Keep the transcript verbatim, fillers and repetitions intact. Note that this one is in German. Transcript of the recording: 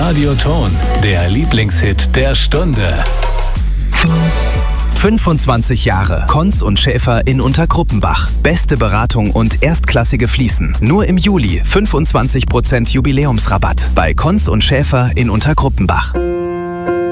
Radioton, der Lieblingshit der Stunde. fünfundzwanzig Jahre. Konz und Schäfer in Untergruppenbach. Beste Beratung und erstklassige Fliesen. Nur im Juli fünfundzwanzig Prozent Jubiläumsrabatt bei Konz und Schäfer in Untergruppenbach.